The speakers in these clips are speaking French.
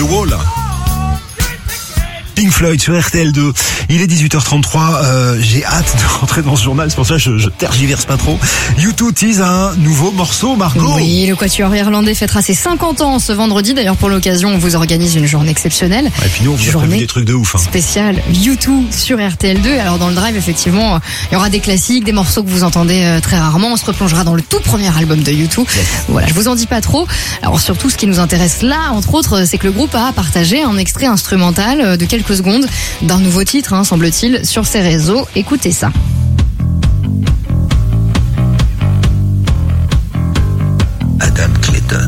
Wall. Pink Floyd sur RTL2. Il est 18h33. J'ai hâte de rentrer dans ce journal. C'est pour ça que je tergiverse pas trop. U2 tease un nouveau morceau, Margot. Oui, le quatuor irlandais fêtera ses 50 ans ce vendredi. D'ailleurs, pour l'occasion, on vous organise une journée exceptionnelle. Et puis nous, on vous a prévu des trucs de ouf. Spécial U2 sur RTL2. Alors dans le drive, effectivement, il y aura des classiques, des morceaux que vous entendez très rarement. On se replongera dans le tout premier album de U2. Yes. Voilà, je vous en dis pas trop. Alors surtout, ce qui nous intéresse là, entre autres, c'est que le groupe a partagé un extrait instrumental de quelques secondes d'un nouveau titre, semble-t-il, sur ses réseaux. Écoutez ça. Adam Clayton.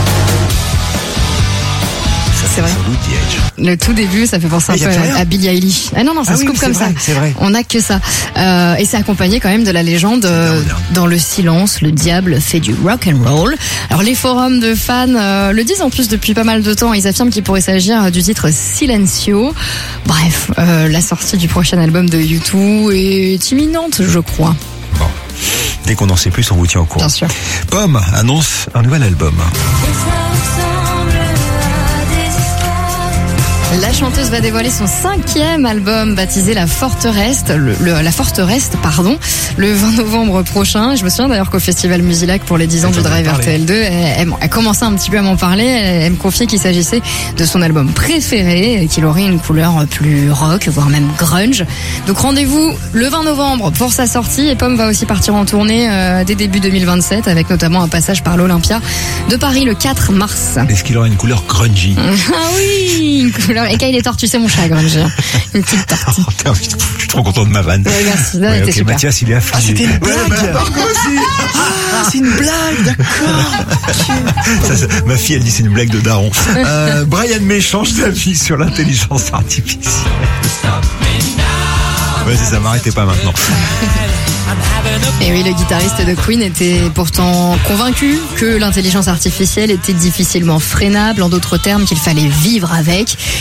C'est vrai. Le tout début, ça fait penser un peu à Billie Eilish. Ah non, ça se coupe comme ça. C'est vrai. On n'a que ça. Et c'est accompagné quand même de la légende dans le silence, le diable fait du rock and roll. Alors les forums de fans le disent en plus depuis pas mal de temps. Ils affirment qu'il pourrait s'agir du titre Silencio. Bref, la sortie du prochain album de U2 est imminente, je crois. Bon. Dès qu'on en sait plus, on vous tient au courant. Bien sûr. Pomme annonce un nouvel album. La chanteuse va dévoiler son 5e album baptisé La Forteresse, le 20 novembre prochain. Je me souviens d'ailleurs qu'au Festival Musilac pour les 10 ans du Drive RTL2, elle commençait un petit peu à m'en parler. Elle me confiait qu'il s'agissait de son album préféré, qu'il aurait une couleur plus rock, voire même grunge. Donc rendez-vous le 20 novembre pour sa sortie. Et Pomme va aussi partir en tournée dès début 2027 avec notamment un passage par l'Olympia de Paris le 4 mars. Est-ce qu'il aura une couleur grungy? Ah oui, une couleur. Et quand il est tortue, c'est mon chat, grungy. Une petite tortue. Je suis trop content de ma vanne. Oui, merci. Ouais, okay, super. Mathias, il est affligé. C'était une blague. C'est une blague, d'accord. Ma fille, elle dit c'est une blague de daron. Brian May change d'avis sur l'intelligence artificielle. Ouais, c'est ça, m'arrêtez pas maintenant. Et oui, le guitariste de Queen était pourtant convaincu que l'intelligence artificielle était difficilement freinable, en d'autres termes qu'il fallait vivre avec.